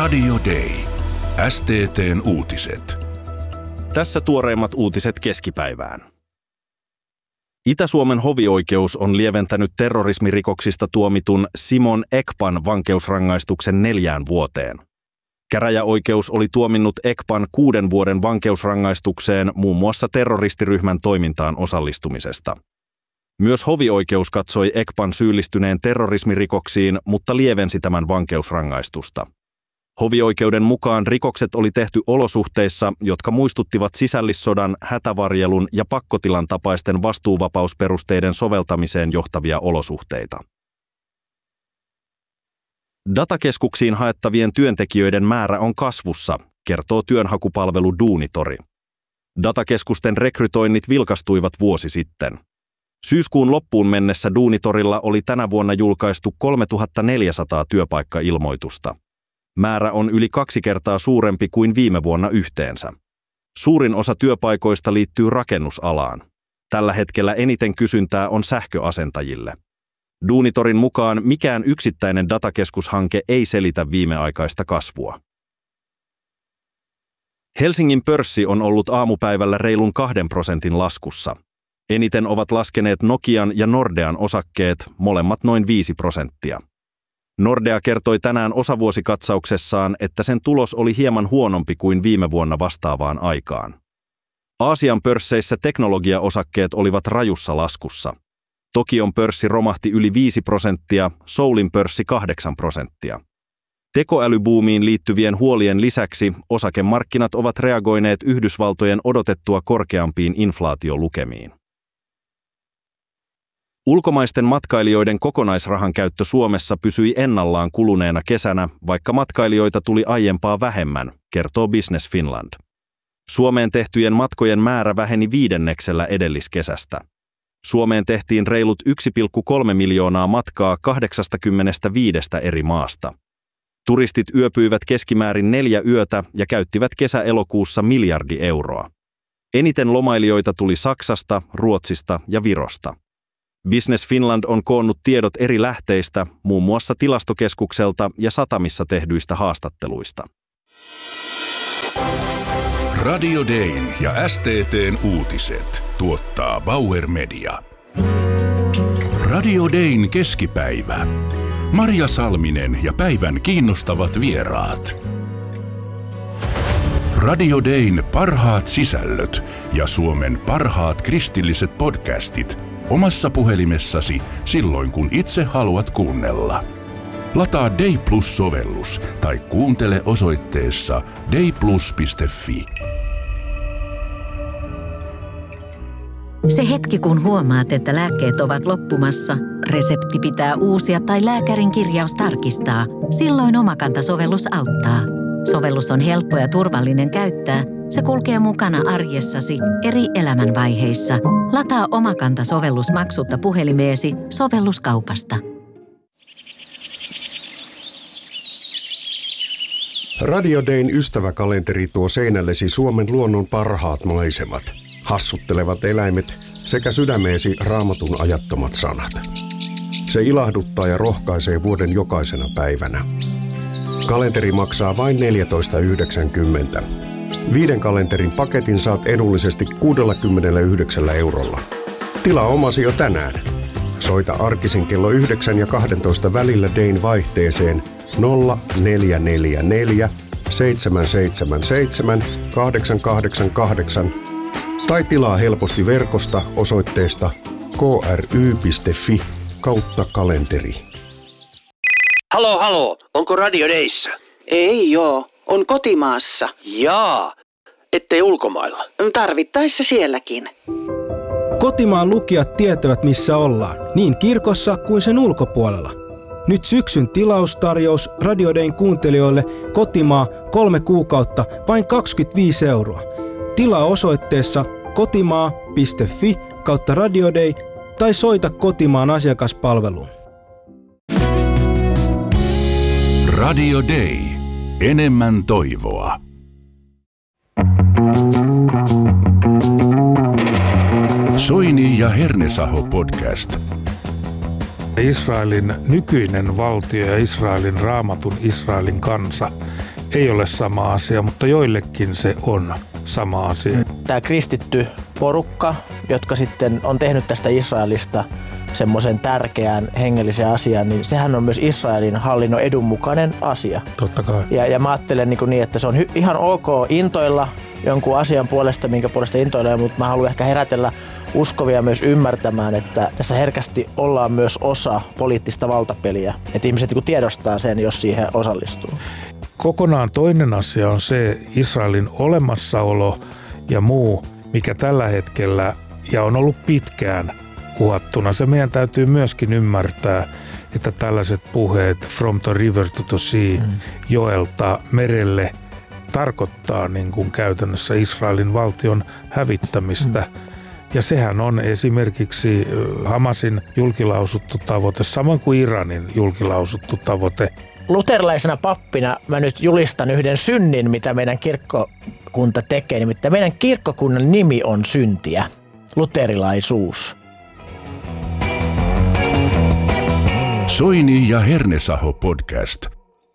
Radio Day. STT:n uutiset. Tässä tuoreimmat uutiset keskipäivään. Itä-Suomen hovioikeus on lieventänyt terrorismirikoksista tuomitun Simon Ekpan vankeusrangaistuksen 4 vuoteen. Käräjäoikeus oli tuominnut Ekpan 6 vuoden vankeusrangaistukseen muun muassa terroristiryhmän toimintaan osallistumisesta. Myös hovioikeus katsoi Ekpan syyllistyneen terrorismirikoksiin, mutta lievensi tämän vankeusrangaistusta. Hovioikeuden mukaan rikokset oli tehty olosuhteissa, jotka muistuttivat sisällissodan, hätävarjelun ja pakkotilan tapaisten vastuuvapausperusteiden soveltamiseen johtavia olosuhteita. Datakeskuksiin haettavien työntekijöiden määrä on kasvussa, kertoo työnhakupalvelu Duunitori. Datakeskusten rekrytoinnit vilkastuivat vuosi sitten. Syyskuun loppuun mennessä Duunitorilla oli tänä vuonna julkaistu 3400 työpaikkailmoitusta. Määrä on yli 2 kertaa suurempi kuin viime vuonna yhteensä. Suurin osa työpaikoista liittyy rakennusalaan. Tällä hetkellä eniten kysyntää on sähköasentajille. Duunitorin mukaan mikään yksittäinen datakeskushanke ei selitä viimeaikaista kasvua. Helsingin pörssi on ollut aamupäivällä reilun 2% laskussa. Eniten ovat laskeneet Nokian ja Nordean osakkeet, molemmat noin 5%. Nordea kertoi tänään osavuosikatsauksessaan, että sen tulos oli hieman huonompi kuin viime vuonna vastaavaan aikaan. Aasian pörsseissä teknologiaosakkeet olivat rajussa laskussa. Tokion pörssi romahti yli 5%, Soulin pörssi 8%. Tekoälybuumiin liittyvien huolien lisäksi osakemarkkinat ovat reagoineet Yhdysvaltojen odotettua korkeampiin inflaatiolukemiin. Ulkomaisten matkailijoiden kokonaisrahan käyttö Suomessa pysyi ennallaan kuluneena kesänä, vaikka matkailijoita tuli aiempaa vähemmän, kertoo Business Finland. Suomeen tehtyjen matkojen määrä väheni 5% edelliskesästä. Suomeen tehtiin reilut 1,3 miljoonaa matkaa 85 eri maasta. Turistit yöpyivät keskimäärin 4 yötä ja käyttivät kesä-elokuussa miljardi euroa. Eniten lomailijoita tuli Saksasta, Ruotsista ja Virosta. Business Finland on koonnut tiedot eri lähteistä, muun muassa Tilastokeskukselta ja satamissa tehdyistä haastatteluista. Radio Dayn ja STT:n uutiset tuottaa Bauer Media. Radio Dayn keskipäivä. Marja Salminen ja päivän kiinnostavat vieraat. Radio Dayn parhaat sisällöt ja Suomen parhaat kristilliset podcastit omassa puhelimessasi silloin, kun itse haluat kuunnella. Lataa Day Plus-sovellus tai kuuntele osoitteessa dayplus.fi. Se hetki, kun huomaat, että lääkkeet ovat loppumassa, resepti pitää uusia tai lääkärin kirjaus tarkistaa, silloin Omakanta-sovellus auttaa. Sovellus on helppo ja turvallinen käyttää. Se kulkee mukana arjessasi eri elämänvaiheissa. Lataa Omakanta-sovellus maksutta puhelimeesi sovelluskaupasta. Radio Dayn ystäväkalenteri tuo seinällesi Suomen luonnon parhaat maisemat, hassuttelevat eläimet sekä sydämeesi Raamatun ajattomat sanat. Se ilahduttaa ja rohkaisee vuoden jokaisena päivänä. Kalenteri maksaa vain $14,90. 5 kalenterin paketin saat edullisesti 69 €. Tilaa omasi jo tänään. Soita arkisin kello 9 ja 12 välillä Dayn vaihteeseen 0444 777 888 tai tilaa helposti verkosta osoitteesta kry.fi/kalenteri. Halo, onko Radio Dayssä? Ei joo, on kotimaassa. Jaa, ettei ulkomailla. Tarvittaessa sielläkin. Kotimaan lukijat tietävät, missä ollaan, niin kirkossa kuin sen ulkopuolella. Nyt syksyn tilaustarjous Radio Dayn kuuntelijoille kotimaa 3 kuukautta vain 25 €. Tilaa osoitteessa kotimaa.fi/Radio Day tai soita kotimaan asiakaspalveluun. Radio Day. Enemmän toivoa. Soini ja Hernesaho podcast. Israelin nykyinen valtio ja Israelin raamatun Israelin kansa ei ole sama asia, mutta joillekin se on sama asia. Tämä kristitty porukka, jotka sitten on tehnyt tästä Israelista semmoisen tärkeän hengellisen asian, niin sehän on myös Israelin hallinnon edun mukainen asia. Totta kai. Ja mä ajattelen niin, että se on ihan ok intoilla jonkun asian puolesta, minkä puolesta intoilee, mutta mä haluan ehkä herätellä uskovia myös ymmärtämään, että tässä herkästi ollaan myös osa poliittista valtapeliä. Että ihmiset tiedostaa sen, jos siihen osallistuu. Kokonaan toinen asia on se Israelin olemassaolo ja muu, mikä tällä hetkellä ja on ollut pitkään uhattuna. Se meidän täytyy myöskin ymmärtää, että tällaiset puheet from the river to the sea, joelta merelle, tarkoittaa niin kuin käytännössä Israelin valtion hävittämistä. Ja sehän on esimerkiksi Hamasin julkilausuttu tavoite, samoin kuin Iranin julkilausuttu tavoite. Luterilaisena pappina mä nyt julistan yhden synnin, mitä meidän kirkkokunta tekee. Nimittäin meidän kirkkokunnan nimi on syntiä, luterilaisuus. Soini ja Hernesaho podcast.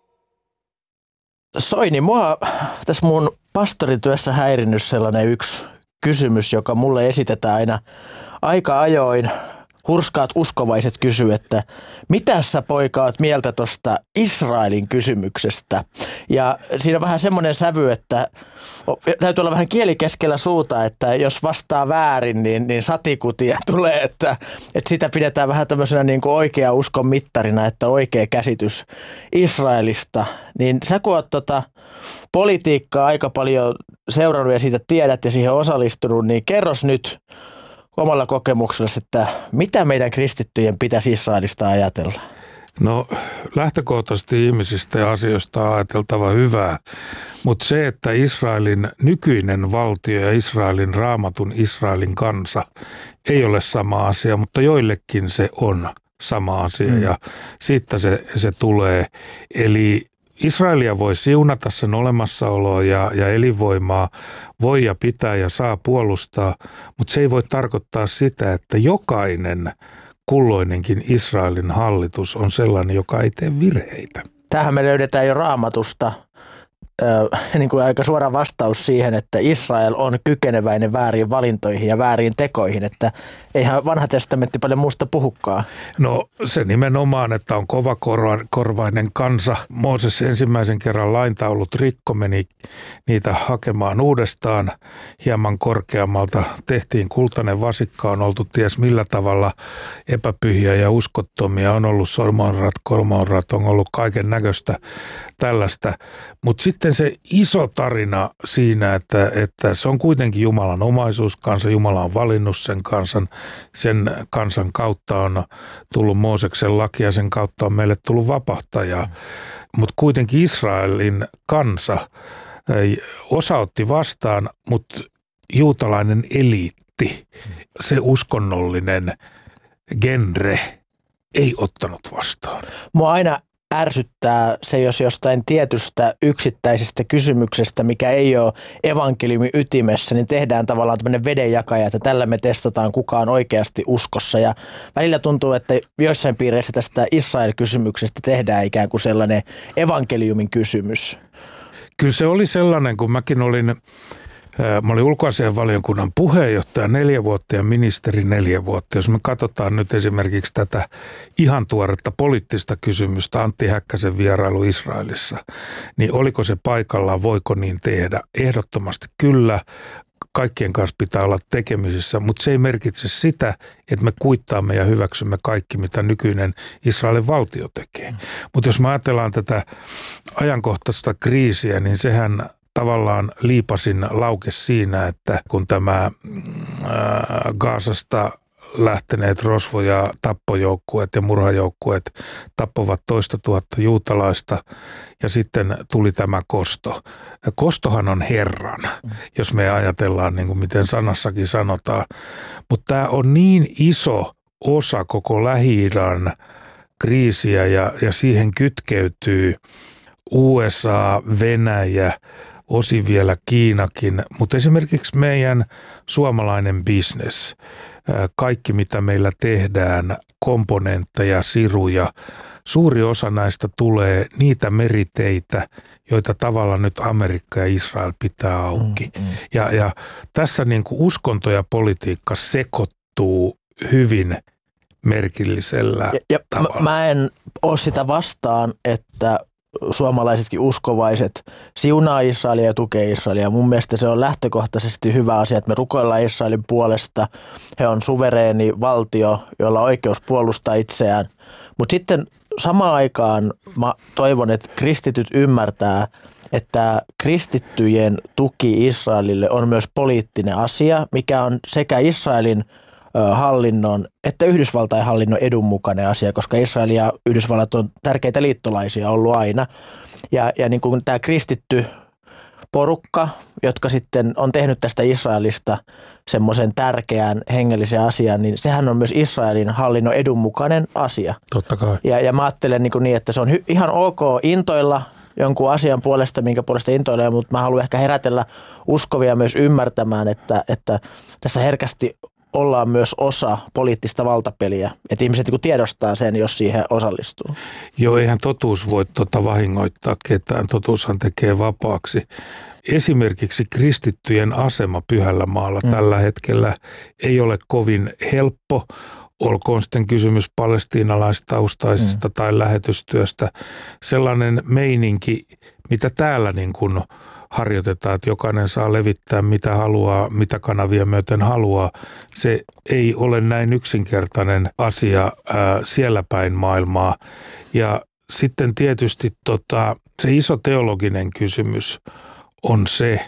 Soini, mua tässä mun pastorityössä häirinnyt sellainen yksi kysymys, joka mulle esitetään aina aika ajoin. Hurskaat uskovaiset kysyy, että mitä sä poika oot mieltä tuosta Israelin kysymyksestä? Ja siinä on vähän semmoinen sävy, että täytyy olla vähän kieli keskellä suuta, että jos vastaa väärin, niin satikutia tulee, että sitä pidetään vähän tämmöisenä niin kuin oikea uskon mittarina, että oikea käsitys Israelista. Niin sä kun oot politiikkaa aika paljon seurannut ja siitä tiedät ja siihen osallistunut, niin kerros nyt omalla kokemuksella, että mitä meidän kristittyjen pitäisi Israelista ajatella? No lähtökohtaisesti ihmisistä ja asioista on ajateltava hyvää, mutta se, että Israelin nykyinen valtio ja Israelin raamatun Israelin kansa ei ole sama asia, mutta joillekin se on sama asia ja siitä se tulee. Eli Israelia voi siunata sen olemassaoloa ja elinvoimaa, voi ja pitää ja saa puolustaa, mutta se ei voi tarkoittaa sitä, että jokainen kulloinenkin Israelin hallitus on sellainen, joka ei tee virheitä. Tähän me löydetään jo Raamatusta niin kuin aika suora vastaus siihen, että Israel on kykeneväinen väärin valintoihin ja väärin tekoihin, että eihän vanha testamentti paljon muusta puhukaan. No se nimenomaan, että on kovakorvainen kansa. Mooses ensimmäisen kerran laintaulut rikko, meni niitä hakemaan uudestaan hieman korkeammalta. Tehtiin kultainen vasikka, on oltu ties millä tavalla epäpyhiä ja uskottomia. On ollut kormonrat, on ollut kaiken näköistä tällaista. Mutta sitten se iso tarina siinä, että se on kuitenkin Jumalan omaisuuskansa, Jumala on valinnut sen kansan kautta on tullut Mooseksen laki ja sen kautta on meille tullut vapahtaja. Mutta kuitenkin Israelin kansa osa otti vastaan, mutta juutalainen eliitti, se uskonnollinen genre ei ottanut vastaan. Mua aina ärsyttää se, jos jostain tietystä yksittäisestä kysymyksestä, mikä ei ole evankeliumin ytimessä, niin tehdään tavallaan tämmöinen vedenjakaja, että tällä me testataan kukaan oikeasti uskossa. Ja välillä tuntuu, että joissain piireissä tästä Israel-kysymyksestä tehdään ikään kuin sellainen evankeliumin kysymys. Kyllä se oli sellainen, kun mä olin ulkoasiainvaliokunnan puheenjohtaja 4 vuotta ja ministeri 4 vuotta. Jos me katsotaan nyt esimerkiksi tätä ihan tuoretta poliittista kysymystä, Antti Häkkäsen vierailu Israelissa, niin oliko se paikallaan, voiko niin tehdä? Ehdottomasti kyllä. Kaikkien kanssa pitää olla tekemisissä, mutta se ei merkitse sitä, että me kuittaamme ja hyväksymme kaikki, mitä nykyinen Israelin valtio tekee. Mutta jos me ajatellaan tätä ajankohtaista kriisiä, niin sehän tavallaan liipasin lauke siinä, että kun tämä Gazasta lähteneet rosvo- ja tappojoukkueet ja murhajoukkueet tappovat 2 000 juutalaista ja sitten tuli tämä kosto. Kostohan on Herran, jos me ajatellaan niin kuin miten sanassakin sanotaan, mutta tämä on niin iso osa koko Lähi-idän kriisiä ja siihen kytkeytyy USA, Venäjä, osin vielä Kiinakin, mutta esimerkiksi meidän suomalainen business, kaikki mitä meillä tehdään, komponentteja, siruja, suuri osa näistä tulee niitä meriteitä, joita tavallaan nyt Amerikka ja Israel pitää auki. Ja tässä niin kuin uskonto ja politiikka sekoittuu hyvin merkillisellä tavalla. Mä en ole sitä vastaan, että suomalaisetkin uskovaiset siunaa Israelia ja tukee Israelia. Mun mielestä se on lähtökohtaisesti hyvä asia, että me rukoillaan Israelin puolesta. He on suvereeni valtio, jolla on oikeus puolustaa itseään. Mutta sitten samaan aikaan mä toivon, että kristityt ymmärtää, että kristittyjen tuki Israelille on myös poliittinen asia, mikä on sekä Israelin hallinnon että Yhdysvaltain hallinnon edun mukainen asia, koska Israel ja Yhdysvallat on tärkeitä liittolaisia ollut aina. Ja niin kuin tämä kristitty porukka, jotka sitten on tehnyt tästä Israelista semmoisen tärkeän hengellisen asian, niin sehän on myös Israelin hallinnon edun mukainen asia. Totta kai. Ja mä ajattelen niin, että se on ihan ok intoilla jonkun asian puolesta, minkä puolesta intoilee, mutta mä haluan ehkä herätellä uskovia myös ymmärtämään, että tässä herkästi ollaan myös osa poliittista valtapeliä, että ihmiset niin tiedostaa sen, jos siihen osallistuu. Joo, eihän totuus voi vahingoittaa ketään, totuushan tekee vapaaksi. Esimerkiksi kristittyjen asema Pyhällä maalla tällä hetkellä ei ole kovin helppo, olkoon sitten kysymys palestiinalaistaustaisista tai lähetystyöstä. Sellainen meininki, mitä täällä niin kuin harjoitetaan, että jokainen saa levittää mitä haluaa, mitä kanavia myöten haluaa. Se ei ole näin yksinkertainen asia siellä päin maailmaa. Ja sitten tietysti se iso teologinen kysymys on se,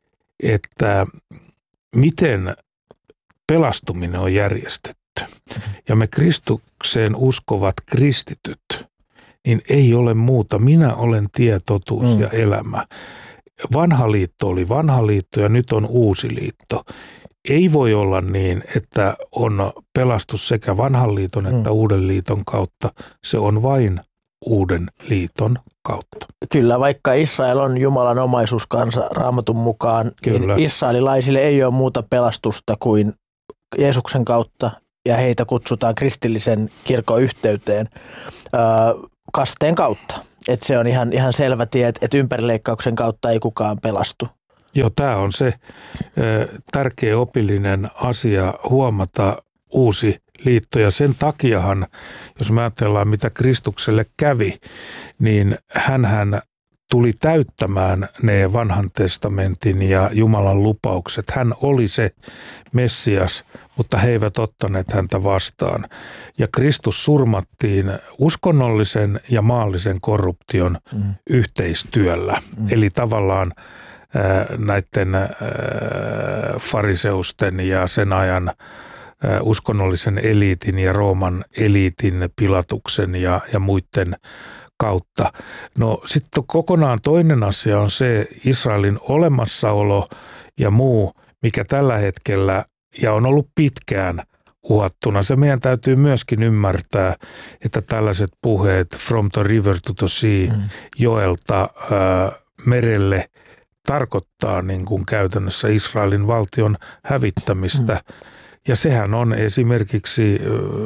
että miten pelastuminen on järjestetty. Ja me Kristukseen uskovat kristityt, niin ei ole muuta. Minä olen tie, totuus ja elämä. Vanha liitto oli vanha liitto ja nyt on uusi liitto. Ei voi olla niin, että on pelastus sekä vanhan liiton että uuden liiton kautta. Se on vain uuden liiton kautta. Kyllä, vaikka Israel on Jumalan omaisuuskansa Raamatun mukaan, niin israelilaisille ei ole muuta pelastusta kuin Jeesuksen kautta ja heitä kutsutaan kristillisen kirkon yhteyteen kasteen kautta. Että se on ihan selvä tie, että ympärileikkauksen kautta ei kukaan pelastu. Joo, tämä on se tärkeä opillinen asia huomata uusi liitto. Ja sen takiahan, jos me ajatellaan mitä Kristukselle kävi, niin hänhän tuli täyttämään ne vanhan testamentin ja Jumalan lupaukset. Hän oli se Messias, mutta he eivät ottaneet häntä vastaan. Ja Kristus surmattiin uskonnollisen ja maallisen korruption yhteistyöllä. Eli tavallaan näiden fariseusten ja sen ajan uskonnollisen eliitin ja Rooman eliitin, Pilatuksen ja muiden kautta. No sitten kokonaan toinen asia on se Israelin olemassaolo ja muu, mikä tällä hetkellä ja on ollut pitkään uhattuna. Se meidän täytyy myöskin ymmärtää, että tällaiset puheet from the river to the sea, joelta merelle, tarkoittaa niin kuin käytännössä Israelin valtion hävittämistä. Ja sehän on esimerkiksi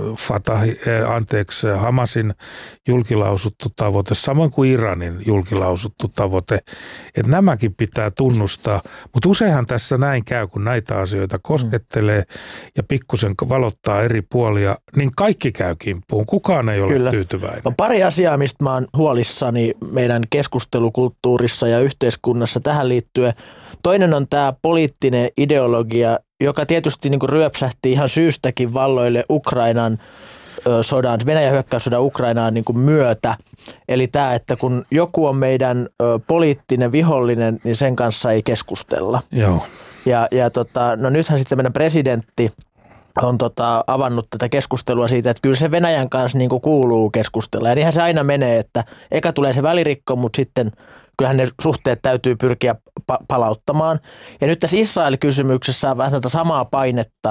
Hamasin julkilausuttu tavoite, samoin kuin Iranin julkilausuttu tavoite, että nämäkin pitää tunnustaa. Mutta useinhan tässä näin käy, kun näitä asioita koskettelee ja pikkusen valottaa eri puolia, niin kaikki käy kimppuun. Kukaan ei ole tyytyväinen. On pari asiaa, mistä mä oon huolissani meidän keskustelukulttuurissa ja yhteiskunnassa tähän liittyen. Toinen on tämä poliittinen ideologia, joka tietysti niin kuin ryöpsähti ihan syystäkin valloille Ukrainan sodan, Venäjän hyökkäyssodan Ukrainaan niin kuin myötä. Eli tämä, että kun joku on meidän poliittinen vihollinen, niin sen kanssa ei keskustella. Joo. No nythän sitten meidän presidentti on avannut tätä keskustelua siitä, että kyllä se Venäjän kanssa niin kuin kuuluu keskustella. Ja niinhän se aina menee, että eka tulee se välirikko, mutta sitten kyllähän ne suhteet täytyy pyrkiä palauttamaan. Ja nyt tässä Israel-kysymyksessä on vähän tätä samaa painetta,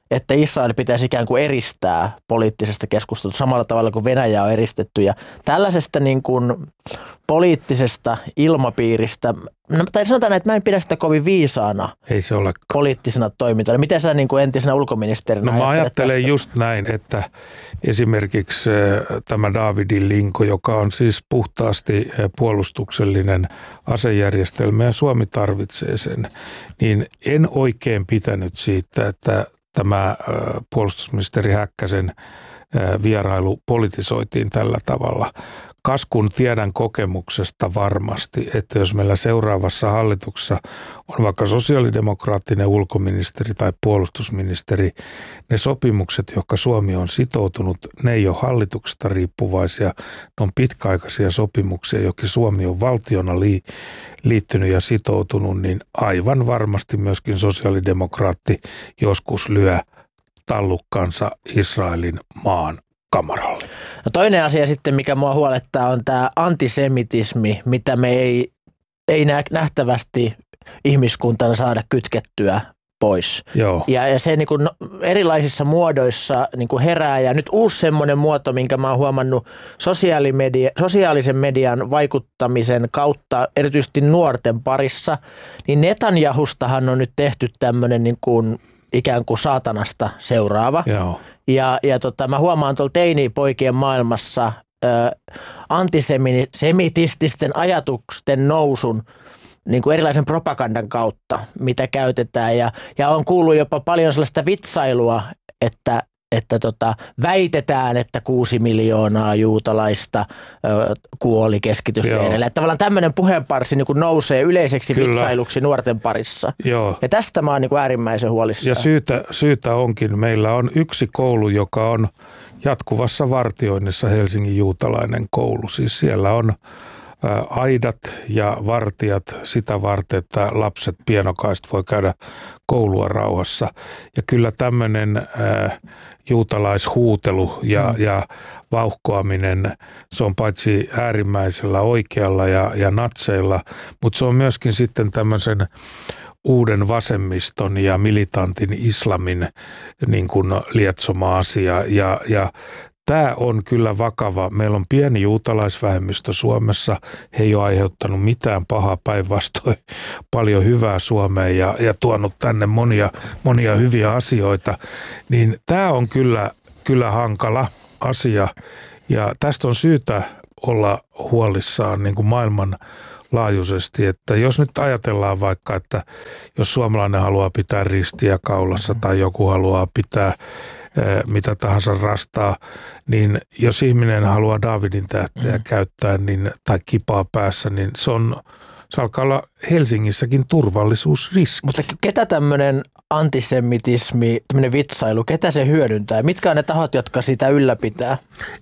että Israel pitäisi ikään kuin eristää poliittisesta keskustelusta samalla tavalla kuin Venäjä on eristetty. Ja tällaisesta niin kuin poliittisesta ilmapiiristä, tai sanotaan, että mä en pidä sitä kovin viisaana. Ei se ole poliittisena toimintana. Miten sä niin kuin entisenä ulkoministerinä mä ajattelen tästä? Just näin, että esimerkiksi tämä Davidin linko, joka on siis puhtaasti puolustuksellinen asejärjestelmä ja Suomi tarvitsee sen, niin en oikein pitänyt siitä, että tämä puolustusministeri Häkkäsen vierailu politisoitiin tällä tavalla. Kun tiedän kokemuksesta varmasti, että jos meillä seuraavassa hallituksessa on vaikka sosiaalidemokraattinen ulkoministeri tai puolustusministeri, ne sopimukset, jotka Suomi on sitoutunut, ne ei ole hallituksesta riippuvaisia, ne on pitkäaikaisia sopimuksia, joihin Suomi on valtiona liittynyt ja sitoutunut, niin aivan varmasti myöskin sosiaalidemokraatti joskus lyö tallukkansa Israelin maan kamaralle. No toinen asia sitten, mikä mua huolettaa, on tämä antisemitismi, mitä me ei nähtävästi ihmiskuntana saada kytkettyä pois. Joo. Ja se niin kuin erilaisissa muodoissa niin kuin herää. Ja nyt uusi semmoinen muoto, minkä mä oon huomannut sosiaalisen median vaikuttamisen kautta, erityisesti nuorten parissa, niin Netanyahustahan on nyt tehty tämmöinen niin kuin ikään kuin saatanasta seuraava. Joo. Ja mä huomaan tuolla teinipoikien maailmassa antisemitististen ajatusten nousun niin kuin erilaisen propagandan kautta, mitä käytetään. Ja on kuullut jopa paljon sellaista vitsailua, että väitetään, että 6 miljoonaa juutalaista kuoli keskitysleireillä. Että tavallaan tämmöinen puheenparsi niin kuin nousee yleiseksi vitsailuksi nuorten parissa. Joo. Ja tästä mä oon niin kuin äärimmäisen huolissaan. Ja syytä onkin. Meillä on yksi koulu, joka on jatkuvassa vartioinnissa Helsingin juutalainen koulu. Siis siellä on aidat ja vartijat sitä varten, että lapset pienokaiset voi käydä koulua rauhassa. Ja kyllä tämmöinen juutalaishuutelu ja vauhkoaminen, se on paitsi äärimmäisellä oikealla ja natseilla, mutta se on myöskin sitten tämmöisen uuden vasemmiston ja militantin islamin niin kuin lietsoma asia ja tämä on kyllä vakava. Meillä on pieni juutalaisvähemmistö Suomessa. He ei ole aiheuttanut mitään pahaa, päinvastoin paljon hyvää Suomeen ja tuonut tänne monia hyviä asioita. Niin tämä on kyllä hankala asia ja tästä on syytä olla huolissaan niin kuin maailmanlaajuisesti, että jos nyt ajatellaan vaikka, että jos suomalainen haluaa pitää ristiä kaulassa tai joku haluaa pitää mitä tahansa rastaa, niin jos ihminen haluaa Davidin tähteä käyttää tai kipaa päässä, niin se alkaa olla Helsingissäkin turvallisuusriski. Mutta ketä tämmöinen antisemitismi, tämmöinen vitsailu, ketä se hyödyntää? Mitkä on ne tahot, jotka sitä ylläpitää?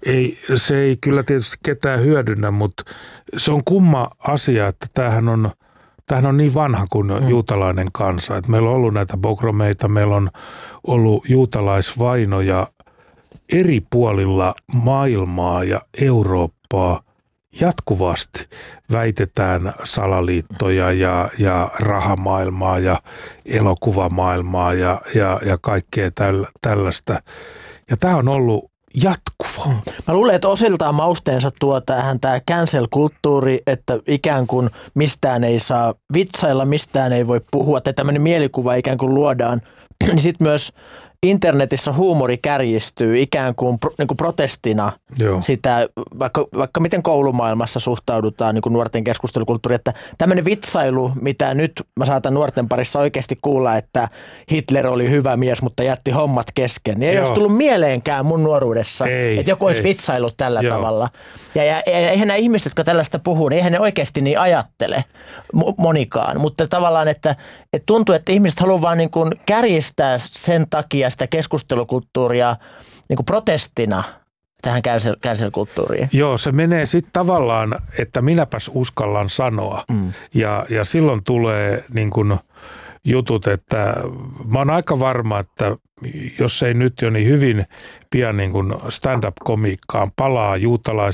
Se ei kyllä tietysti ketään hyödynnä, mutta se on kumma asia, että tämähän on niin vanha kuin juutalainen kansa. Että meillä on ollut näitä pogromeita, meillä on ollut juutalaisvainoja eri puolilla maailmaa ja Eurooppaa jatkuvasti. Väitetään salaliittoja ja rahamaailmaa ja elokuvamaailmaa ja kaikkea tällaista. Ja tämä on ollut jatkuva. Mä luulen, että osiltaan mausteensa tuo tähän tämä cancel-kulttuuri, että ikään kuin mistään ei saa vitsailla, mistään ei voi puhua, että tämmöinen mielikuva ikään kuin luodaan. Niin sitten myös internetissä huumori kärjistyy ikään kuin, protestina. Joo. Sitä, vaikka miten koulumaailmassa suhtaudutaan niin kuin nuorten keskustelukulttuuriin, että tämmöinen vitsailu, mitä nyt mä saatan nuorten parissa oikeasti kuulla, että Hitler oli hyvä mies, mutta jätti hommat kesken. Niin ei olisi tullut mieleenkään mun nuoruudessa, että joku olisi vitsailut tällä tavalla. Ja eihän nämä ihmiset, jotka tällaista puhuu, niin eihän ne oikeasti niin ajattele monikaan. Mutta tavallaan, että tuntuu, että ihmiset haluaa vaan niin kuin kärjistää sen takia sitä keskustelukulttuuria niin kuin protestina tähän cancel-kulttuuriin. Joo, se menee sitten tavallaan, että minäpäs uskallan sanoa. Ja silloin tulee niin kuin jutut, että mä oon aika varma, että jos ei nyt jo, niin hyvin pian niin kuin stand-up-komiikkaan palaa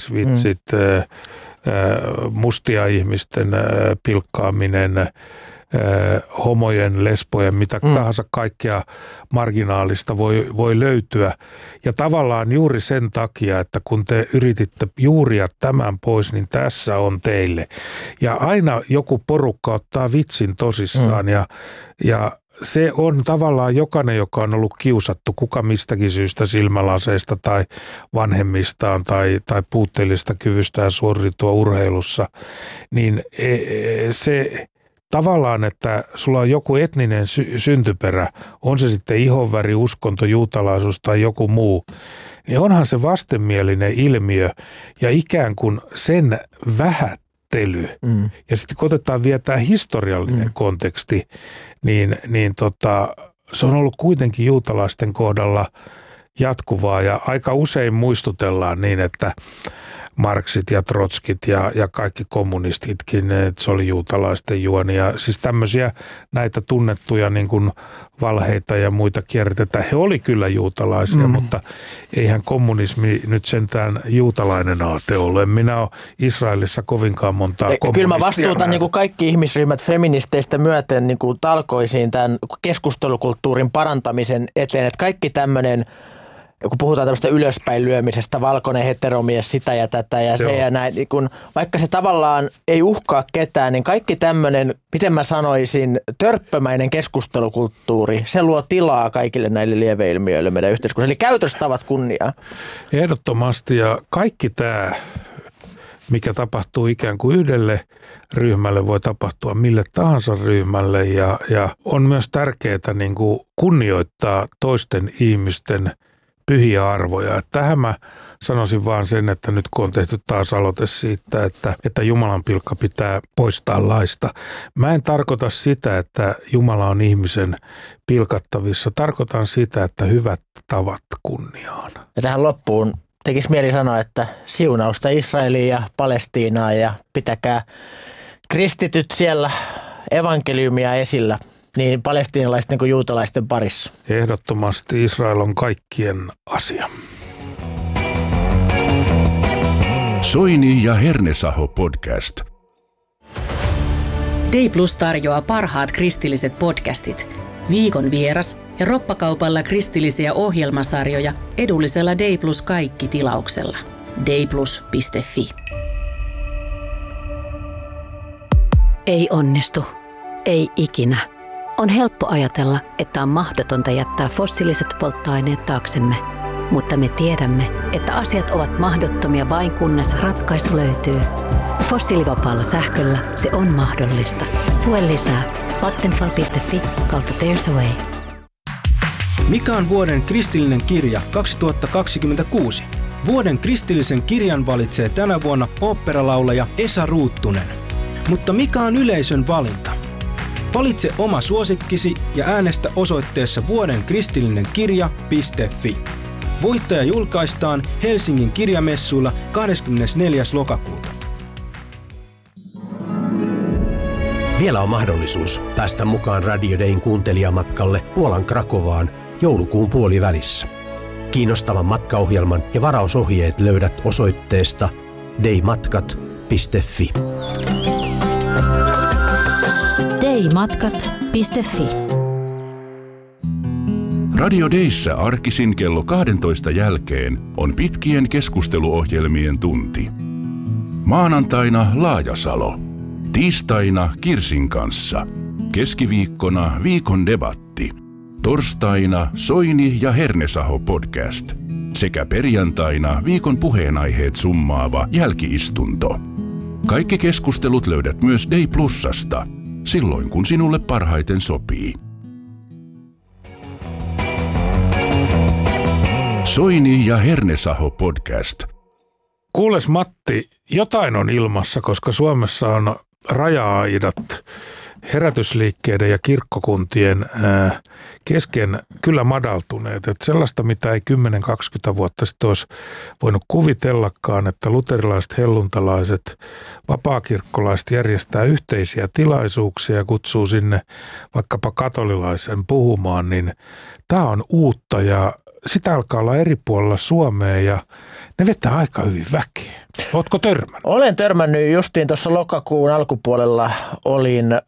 juutalaisvitsit, mustia ihmisten pilkkaaminen, homojen, lesbojen, mitä tahansa kaikkea marginaalista voi löytyä. Ja tavallaan juuri sen takia, että kun te yrititte juuria tämän pois, niin tässä on teille. Ja aina joku porukka ottaa vitsin tosissaan ja se on tavallaan jokainen, joka on ollut kiusattu, kuka mistäkin syystä silmälaseista tai vanhemmistaan tai puutteellista kyvystään suoriutua urheilussa, niin se tavallaan, että sulla on joku etninen syntyperä, on se sitten ihonväri, uskonto, juutalaisuus tai joku muu, niin onhan se vastenmielinen ilmiö ja ikään kuin sen vähättely. Ja sitten kun otetaan vielä tämä historiallinen konteksti, niin se on ollut kuitenkin juutalaisten kohdalla jatkuvaa ja aika usein muistutellaan niin, että Marksit ja Trotskit ja kaikki kommunistitkin, että se oli juutalaisten juoni. Ja siis tämmöisiä näitä tunnettuja niin kuin valheita ja muita kierrätetään. He oli kyllä juutalaisia, mutta eihän kommunismi nyt sentään juutalainen aate ole. En minä ole Israelissa kovinkaan montaa kommunistia. Kyllä mä vastuutan niin kuin kaikki ihmisryhmät feministeistä myöten niin kuin talkoisiin tämän keskustelukulttuurin parantamisen eteen. Että kaikki tämmöinen, kun puhutaan tämmöistä ylöspäin lyömisestä, valkoinen heteromies, sitä ja tätä ja se ja näin, niin kun, vaikka se tavallaan ei uhkaa ketään, niin kaikki tämmöinen, miten mä sanoisin, törppömäinen keskustelukulttuuri, se luo tilaa kaikille näille lieveilmiöille meidän yhteiskunnassa. Eli käytöstavat kunniaa. Ehdottomasti ja kaikki tämä, mikä tapahtuu ikään kuin yhdelle ryhmälle, voi tapahtua mille tahansa ryhmälle ja on myös tärkeää niin kuin kunnioittaa toisten ihmisten pyhiä arvoja. Tähän mä sanoisin vaan sen, että nyt kun on tehty taas aloite siitä, että Jumalan pilkka pitää poistaa laista. Mä en tarkoita sitä, että Jumala on ihmisen pilkattavissa. Tarkoitan sitä, että hyvät tavat kunniaan. Ja tähän loppuun tekisi mieli sanoa, että siunausta Israeliin ja Palestiinaan ja pitäkää kristityt siellä evankeliumia esillä. Niin palestiinalaisten kuin juutalaisten parissa. Ehdottomasti Israel on kaikkien asia. Soini ja Hernesaho podcast. Day Plus tarjoaa parhaat kristilliset podcastit, viikon vieras ja roppakaupalla kristillisiä ohjelmasarjoja edullisella Day Plus kaikki -tilauksella. dayplus.fi. Ei onnistu. Ei ikinä. On helppo ajatella, että on mahdotonta jättää fossiiliset polttoaineet taaksemme, mutta me tiedämme, että asiat ovat mahdottomia vain kunnes ratkaisu löytyy. Fossiilivapaalla sähköllä se on mahdollista. Tue lisää vattenfall.fi/There's a way. Mikä on vuoden kristillinen kirja 2026? Vuoden kristillisen kirjan valitsee tänä vuonna oopperalaulaja Esa Ruuttunen. Mutta mikä on yleisön valinta? Valitse oma suosikkisi ja äänestä osoitteessa vuodenkristillinenkirja.fi. Voittaja julkaistaan Helsingin kirjamessuilla 24. lokakuuta. Vielä on mahdollisuus päästä mukaan Radio Dayn kuuntelijamatkalle Puolan Krakovaan joulukuun puolivälissä. Kiinnostavan matkaohjelman ja varausohjeet löydät osoitteesta daymatkat.fi. daymatkat.fi. Radio Dayssä arkisin kello 12 jälkeen on pitkien keskusteluohjelmien tunti. Maanantaina Laajasalo. Tiistaina Kirsin kanssa. Keskiviikkona viikon debatti. Torstaina Soini ja Hernesaho podcast. Sekä perjantaina viikon puheenaiheet summaava jälkiistunto. Kaikki keskustelut löydät myös Day Plusasta, silloin kun sinulle parhaiten sopii. Soini ja Hernesaho podcast. Kuules Matti, jotain on ilmassa, koska Suomessa on raja-aidat herätysliikkeiden ja kirkkokuntien kesken kyllä madaltuneet. Että sellaista, mitä ei 10-20 vuotta sitten olisi voinut kuvitellakaan, että luterilaiset, helluntalaiset, vapaakirkkolaiset järjestää yhteisiä tilaisuuksia ja kutsuu sinne vaikkapa katolilaisen puhumaan, niin tämä on uutta ja sitä alkaa olla eri puolilla Suomea ja ne vetää aika hyvin väkeä. Ootko törmännyt? Olen törmännyt justiin tuossa lokakuun alkupuolella olin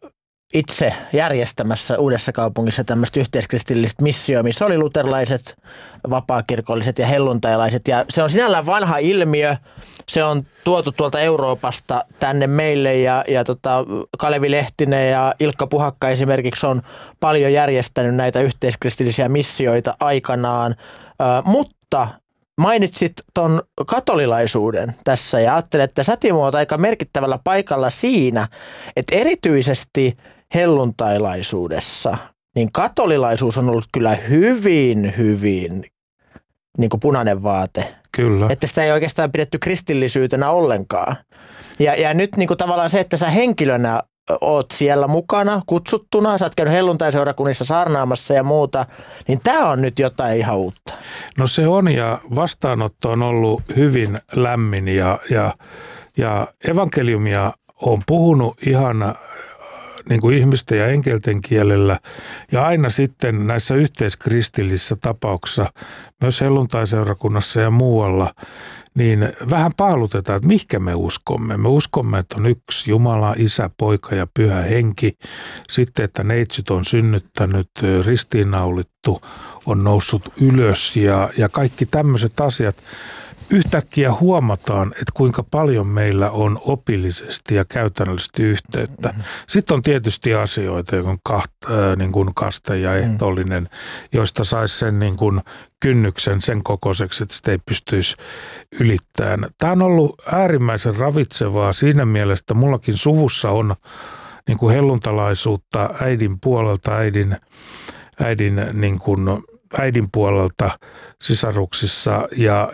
itse järjestämässä Uudessakaupungissa tämmöistä yhteiskristillistä missioa, missä oli luterilaiset, vapaakirkolliset ja helluntailaiset. Ja se on sinällään vanha ilmiö. Se on tuotu tuolta Euroopasta tänne meille ja Kalevi Lehtinen ja Ilkka Puhakka esimerkiksi on paljon järjestänyt näitä yhteiskristillisiä missioita aikanaan. Mutta mainitsit ton katolilaisuuden tässä ja ajattelin, että sä Timo oot aika merkittävällä paikalla siinä, että erityisesti helluntailaisuudessa niin katolilaisuus on ollut kyllä hyvin niin kuin punainen vaate. Kyllä. Että sitä ei oikeastaan pidetty kristillisyytenä ollenkaan. Ja nyt niin kuin tavallaan se, että sä henkilönä oot siellä mukana kutsuttuna, sä oot käynyt helluntaiseurakunnissa saarnaamassa ja muuta, niin tää on nyt jotain ihan uutta. No se on, ja vastaanotto on ollut hyvin lämmin ja evankeliumia on puhunut ihan niin kuin ihmisten ja enkelten kielellä, ja aina sitten näissä yhteiskristillisissä tapauksissa, myös helluntaiseurakunnassa ja muualla, niin vähän paalutetaan, että mihinkä me uskomme. Me uskomme, että on yksi Jumala, Isä, Poika ja Pyhä Henki. Sitten, että neitsyt on synnyttänyt, ristiinnaulittu, on noussut ylös ja kaikki tämmöiset asiat. Yhtäkkiä huomataan, että kuinka paljon meillä on opillisesti ja käytännöllisesti yhteyttä. Sitten on tietysti asioita, niin kuin kaste ja ehtoollinen, joista saisi sen niin kuin kynnyksen sen kokoiseksi, että sitä ei pystyisi ylittämään. Tämä on ollut äärimmäisen ravitsevaa siinä mielessä, että mullakin suvussa on niin kuin helluntalaisuutta äidin puolelta, äidin puolelta sisaruksissa ja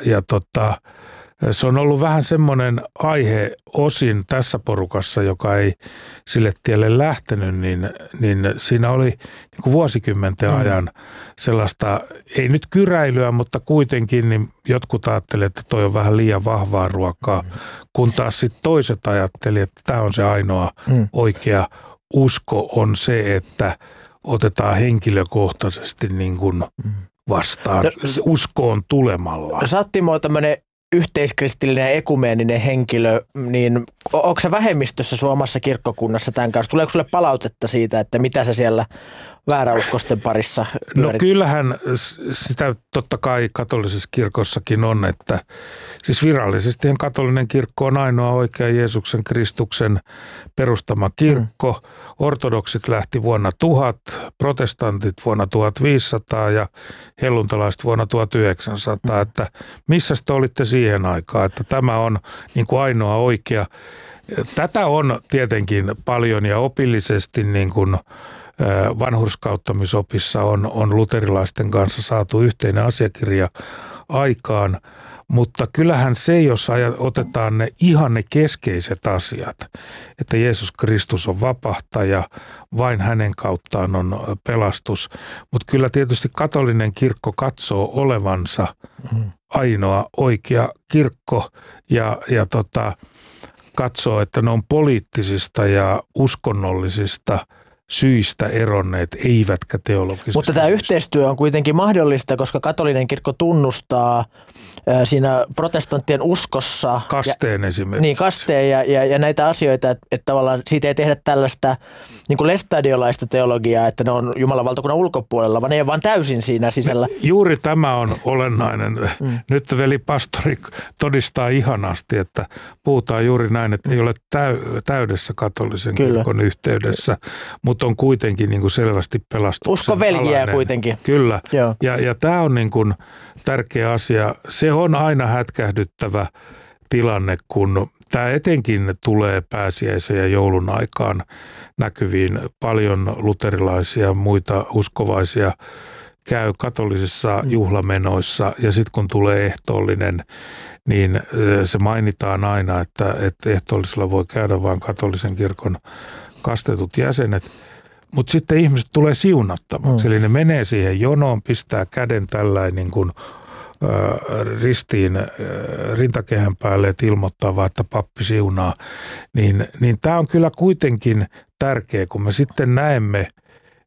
se on ollut vähän semmoinen aihe osin tässä porukassa, joka ei sille tielle lähtenyt, niin siinä oli niin kuin vuosikymmenten ajan sellaista, ei nyt kyräilyä, mutta kuitenkin niin jotkut ajattelivat, että toi on vähän liian vahvaa ruokaa, kun taas sitten toiset ajattelivat, että tämä on se ainoa oikea usko on se, että otetaan henkilökohtaisesti niin kuin vastaan uskoon tulemalla. Sä oot Timo tämmöinen yhteiskristillinen ja ekumeeninen henkilö, niin onko se vähemmistössä suomassa kirkkokunnassa tämän kanssa? Tuleeko sulle palautetta siitä, että mitä sä siellä vääräuskosten parissa pyörit? No kyllähän sitä totta kai katolisessa kirkossakin on, että siis virallisesti katolinen kirkko on ainoa oikea Jeesuksen Kristuksen perustama kirkko. Ortodoksit lähti vuonna 1000, protestantit vuonna 1500 ja helluntalaiset vuonna 1900. Että missä te olitte siihen aikaan, että tämä on niin kuin ainoa oikea. Tätä on tietenkin paljon ja opillisesti niin kuin vanhurskauttamisopissa on luterilaisten kanssa saatu yhteinen asiakirja aikaan, mutta kyllähän se, jos otetaan ne keskeiset asiat, että Jeesus Kristus on vapahtaja, vain hänen kauttaan on pelastus, mutta kyllä tietysti katolinen kirkko katsoo olevansa ainoa oikea kirkko ja katsoo, että ne on poliittisista ja uskonnollisista syistä eronneet, eivätkä teologisista. Mutta tämä yhteistyö on kuitenkin mahdollista, koska katolinen kirkko tunnustaa siinä protestanttien uskossa kasteen esimerkiksi. Niin, kasteen ja näitä asioita, että tavallaan siitä ei tehdä tällaista niin kuin lestadiolaista teologiaa, että ne on Jumalan valtakunnan ulkopuolella, vaan ne ei vaan täysin siinä sisällä. Juuri tämä on olennainen. Nyt veli-pastori todistaa ihanasti, että puhutaan juuri näin, että ei ole täydessä katolisen kirkon yhteydessä, mutta on kuitenkin niin kuin selvästi pelastuksen usko veljiä kuitenkin. Kyllä. Ja tämä on niin kuin tärkeä asia. Se on aina hätkähdyttävä tilanne, kun tämä etenkin tulee pääsiäisen ja joulun aikaan näkyviin. Paljon luterilaisia ja muita uskovaisia käy katolisissa juhlamenoissa ja sitten kun tulee ehtoollinen, niin se mainitaan aina, että ehtoollisella voi käydä vain katolisen kirkon kastetut jäsenet, mutta sitten ihmiset tulee siunattavaksi. Eli ne menee siihen jonoon, pistää käden tällainen niin kuin ristiin rintakehän päälle, että ilmoittaa vaan, että pappi siunaa. Niin tämä on kyllä kuitenkin tärkeä, kun me sitten näemme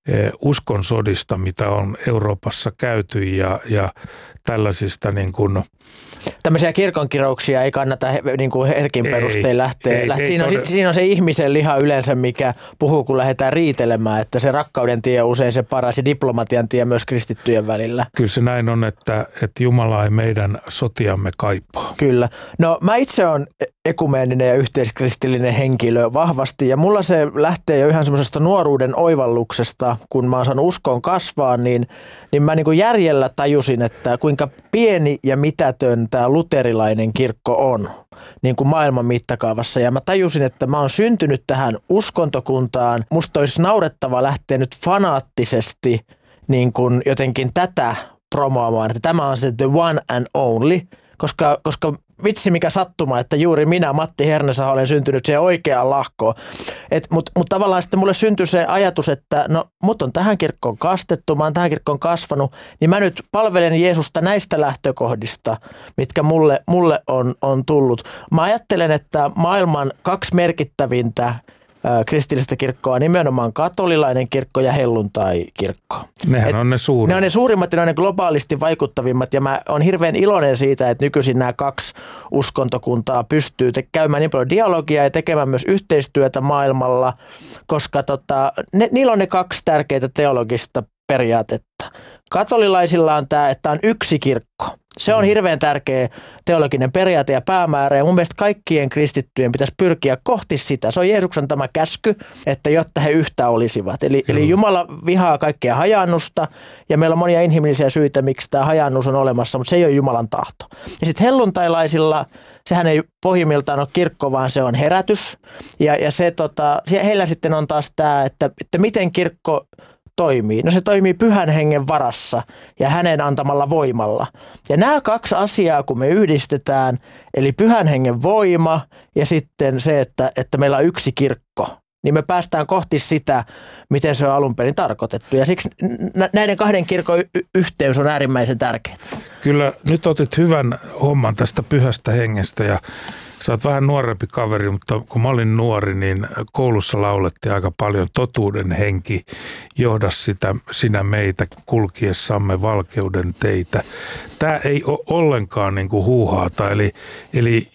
uskonsodista, mitä on Euroopassa käyty ja tällaisista niin kuin... Tämmöisiä kirkonkirouksia ei kannata niin kuin herkin perustein lähteä. Siinä on se ihmisen liha yleensä, mikä puhuu, kun lähdetään riitelemään, että se rakkauden tie on usein se paras ja diplomatian tie myös kristittyjen välillä. Kyllä se näin on, että Jumala ei meidän sotiamme kaipaa. Kyllä. No mä itse olen ekumeeninen ja yhteiskristillinen henkilö vahvasti ja mulla se lähtee jo ihan semmoisesta nuoruuden oivalluksesta, kun mä oon saanut uskoon kasvaa, niin mä niin kuin järjellä tajusin, että kuinka pieni ja mitätön tämä luterilainen kirkko on niin kuin maailman mittakaavassa. Ja mä tajusin, että mä oon syntynyt tähän uskontokuntaan. Musta olisi naurettava lähteä nyt fanaattisesti niin kuin jotenkin tätä promoamaan, että tämä on se the one and only, koska vitsi mikä sattuma, että juuri minä, Matti Hernesaho, olen syntynyt siihen oikeaan lahkoon. Mutta tavallaan sitten mulle syntyi se ajatus, että no mut on tähän kirkkoon kastettu, mä oon tähän kirkkoon kasvanut, niin mä nyt palvelen Jeesusta näistä lähtökohdista, mitkä mulle on tullut. Mä ajattelen, että maailman 2 merkittävintä kristillistä kirkkoa on nimenomaan katolilainen kirkko ja helluntai-kirkko. Nehän on ne suurimmat. Ne on ne suurimmat ja ne on ne globaalisti vaikuttavimmat ja mä oon hirveän iloinen siitä, että nykyisin nämä 2 uskontokuntaa pystyy käymään niin paljon dialogia ja tekemään myös yhteistyötä maailmalla, koska niillä on ne 2 tärkeitä teologista periaatetta. Katolilaisilla on tämä, että on yksi kirkko. Se on hirveän tärkeä teologinen periaate ja päämäärä ja mun mielestä kaikkien kristittyjen pitäisi pyrkiä kohti sitä. Se on Jeesuksen tämä käsky, että jotta he yhtä olisivat. Eli Jumala vihaa kaikkea hajaannusta ja meillä on monia inhimillisiä syitä, miksi tämä hajaannus on olemassa, mutta se ei ole Jumalan tahto. Ja sitten helluntailaisilla, sehän ei pohjimmiltaan ole kirkko, vaan se on herätys. Ja se, heillä sitten on taas tämä, että miten kirkko toimii. No se toimii Pyhän Hengen varassa ja hänen antamalla voimalla. Ja nämä 2 asiaa, kun me yhdistetään, eli Pyhän Hengen voima ja sitten se, että meillä on yksi kirkko, niin me päästään kohti sitä, miten se on alun perin tarkoitettu. Ja siksi näiden 2 kirkon yhteys on äärimmäisen tärkeää. Kyllä, nyt otit hyvän homman tästä Pyhästä Hengestä ja sä oot vähän nuorempi kaveri, mutta kun mä olin nuori, niin koulussa laulettiin aika paljon totuuden henki, johda sitä sinä meitä kulkiessamme valkeuden teitä. Tämä ei ole ollenkaan niin kuin huuhaata, eli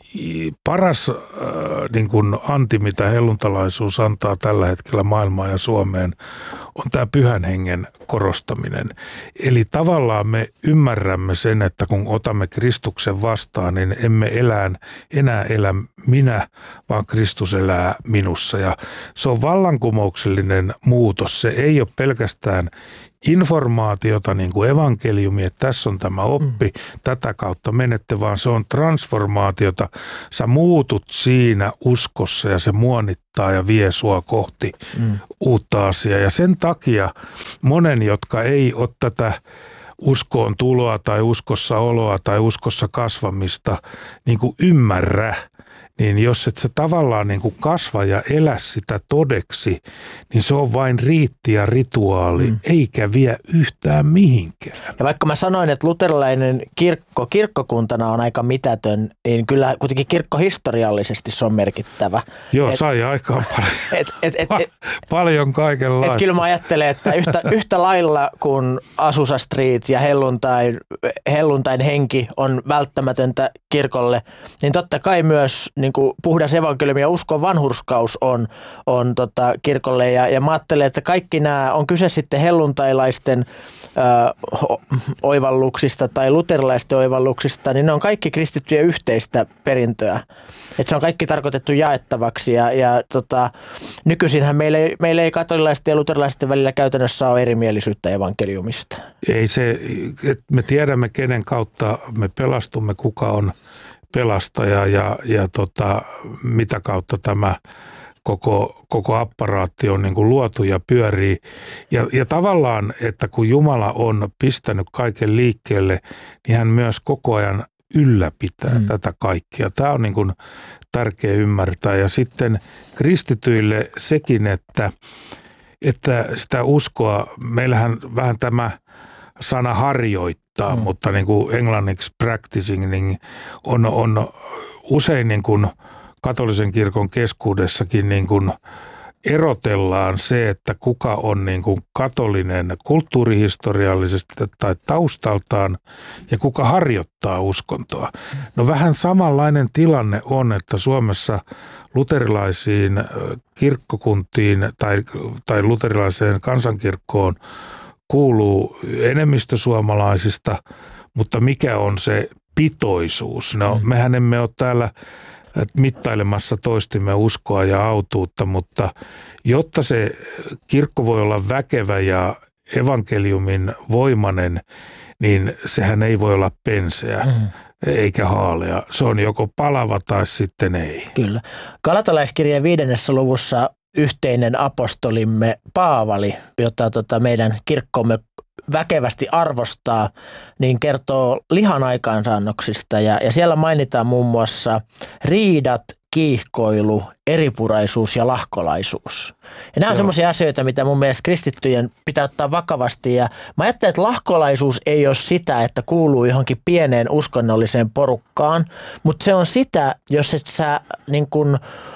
paras niin kuin anti, mitä helluntalaisuus antaa tällä hetkellä maailmaan ja Suomeen, on tämä Pyhän Hengen korostaminen. Eli tavallaan me ymmärrämme sen, että kun otamme Kristuksen vastaan, niin emme enää elä minä, vaan Kristus elää minussa. Ja se on vallankumouksellinen muutos. Se ei ole pelkästään informaatiota niin kuin evankeliumi, että tässä on tämä oppi, tätä kautta menette, vaan se on transformaatiota. Sä muutut siinä uskossa ja se muonittaa ja vie sua kohti uutta asiaa. Ja sen takia monen, jotka ei ole tätä uskoon tuloa tai uskossa oloa tai uskossa kasvamista niin kuin ymmärrä, niin jos et sä tavallaan niin kuin kasva ja elä sitä todeksi, niin se on vain riitti ja rituaali, eikä vie yhtään mihinkään. Ja vaikka mä sanoin, että luterilainen kirkkokuntana on aika mitätön, niin kyllä kuitenkin kirkkohistoriallisesti se on merkittävä. Joo, sai aikaan paljon kaikenlaista. Kyllä mä ajattelen, että yhtä lailla kun Azusa Street ja helluntain henki on välttämätöntä kirkolle, niin totta kai myös niin kuin puhdas evankeliumi ja uskon vanhurskaus on kirkolle. Ja mä ajattelen, että kaikki nämä, on kyse sitten helluntailaisten oivalluksista tai luterilaisten oivalluksista, niin ne on kaikki kristittyjen yhteistä perintöä. Että se on kaikki tarkoitettu jaettavaksi ja nykyisinhän meillä ei katolilaisten ja luterilaisten välillä käytännössä ole erimielisyyttä evankeliumista. Ei se, että me tiedämme kenen kautta me pelastumme, kuka on pelastaja ja mitä kautta tämä koko apparaatti on niin kuin luotu ja pyörii. Ja tavallaan, että kun Jumala on pistänyt kaiken liikkeelle, niin hän myös koko ajan ylläpitää tätä kaikkea. Tämä on niin kuin tärkeä ymmärtää. Ja sitten kristityille sekin, että sitä uskoa, meillähän vähän tämä sana harjoittaa, mutta niin kuin englanniksi practicing niin on usein niin kuin katolisen kirkon keskuudessakin niin kuin erotellaan se, että kuka on niin kuin katolinen kulttuurihistoriallisesti tai taustaltaan ja kuka harjoittaa uskontoa. No vähän samanlainen tilanne on, että Suomessa luterilaisiin kirkkokuntiin tai luterilaiseen kansankirkkoon kuuluu enemmistö suomalaisista, mutta mikä on se pitoisuus? No mehän emme ole täällä mittailemassa toistimme uskoa ja autuutta, mutta jotta se kirkko voi olla väkevä ja evankeliumin voimainen, niin sehän ei voi olla penseä eikä haalea. Se on joko palava tai sitten ei. Kyllä. Galatalaiskirjeen 5. luvussa yhteinen apostolimme Paavali, jota meidän kirkkomme väkevästi arvostaa, niin kertoo lihan aikaansaannoksista ja siellä mainitaan muun muassa riidat, kiihkoilu, eripuraisuus ja lahkolaisuus. Ja nämä on semmoisia asioita, mitä mun mielestä kristittyjen pitää ottaa vakavasti. Ja mä ajattelen, että lahkolaisuus ei ole sitä, että kuuluu johonkin pieneen uskonnolliseen porukkaan, mutta se on sitä, jos et sä niin kun,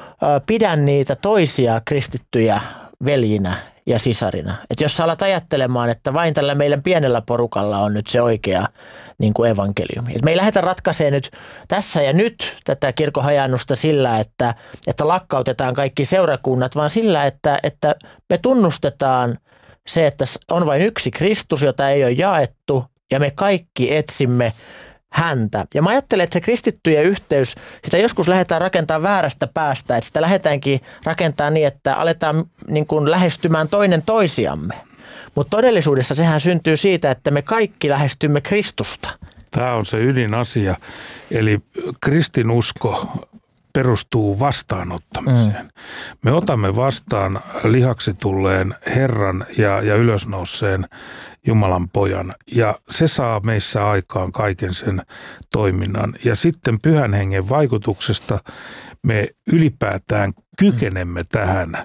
pidä niitä toisia kristittyjä veljinä ja sisarina. Että jos sä alat ajattelemaan, että vain tällä meidän pienellä porukalla on nyt se oikea niin kuin evankeliumi. Et me ei lähdetä ratkaisemaan nyt tässä ja nyt tätä kirkon hajaannusta sillä, että lakkautetaan kaikki seurakunnat, vaan sillä, että me tunnustetaan se, että on vain yksi Kristus, jota ei ole jaettu, ja me kaikki etsimme häntä. Ja mä ajattelen, että se kristittyjen yhteys, sitä joskus lähdetään rakentamaan väärästä päästä, että sitä lähdetäänkin rakentamaan niin, että aletaan niin kuin lähestymään toinen toisiamme. Mutta todellisuudessa sehän syntyy siitä, että me kaikki lähestymme Kristusta. Tämä on se ydinasia. Eli kristinusko perustuu vastaanottamiseen. Me otamme vastaan lihaksi tulleen Herran ja ylösnouseen Jumalan pojan, ja se saa meissä aikaan kaiken sen toiminnan. Ja sitten Pyhän Hengen vaikutuksesta me ylipäätään kykenemme tähän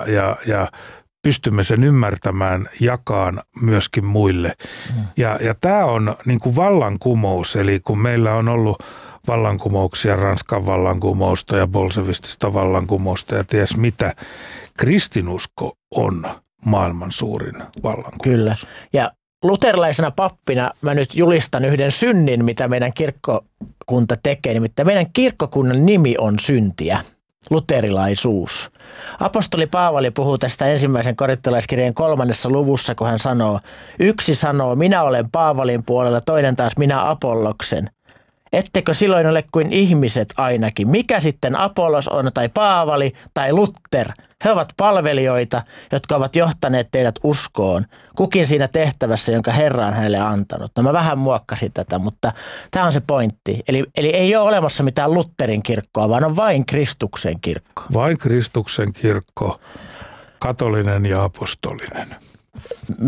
ja pystymme sen ymmärtämään, jakaan myöskin muille. Ja tämä on niin kuin vallankumous, eli kun meillä on ollut vallankumouksia, Ranskan vallankumousta ja bolsevistista vallankumousta ja ties mitä, kristinusko on maailman suurin vallankumous. Kyllä. Ja luterilaisena pappina mä nyt julistan yhden synnin, mitä meidän kirkkokunta tekee. Nimittäin meidän kirkkokunnan nimi on syntiä. Luterilaisuus. Apostoli Paavali puhuu tästä ensimmäisen korintolaiskirjeen 3. luvussa, kun hän sanoo, yksi sanoo, minä olen Paavalin puolella, toinen taas minä Apolloksen. Ettekö silloin ole kuin ihmiset ainakin? Mikä sitten Apollos on, tai Paavali, tai Luther? He ovat palvelijoita, jotka ovat johtaneet teidät uskoon. Kukin siinä tehtävässä, jonka Herra on hänelle antanut. No mä vähän muokkasin tätä, mutta tämä on se pointti. Eli ei ole olemassa mitään Lutherin kirkkoa, vaan on vain Kristuksen kirkko. Vain Kristuksen kirkko, katolinen ja apostolinen.